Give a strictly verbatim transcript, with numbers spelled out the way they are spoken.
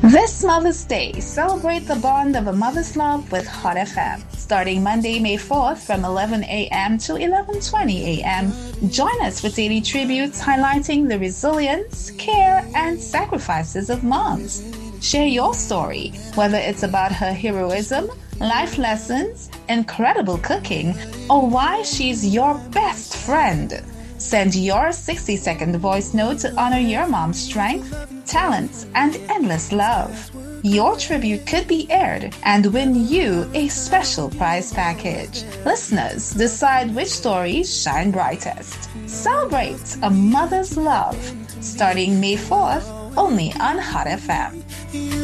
This Mother's Day, celebrate the bond of a mother's love with Hot F M. Starting Monday, May fourth from eleven a.m. to eleven twenty a.m. Join us for daily tributes highlighting the resilience, care, and sacrifices of moms. Share your story, whether it's about her heroism, life lessons, incredible cooking, or why she's your best friend. Send your sixty-second voice note to honor your mom's strength, talents, and endless love. Your tribute could be aired and win you a special prize package. Listeners, decide which stories shine brightest. Celebrate a mother's love. Starting May fourth, only on Hot F M.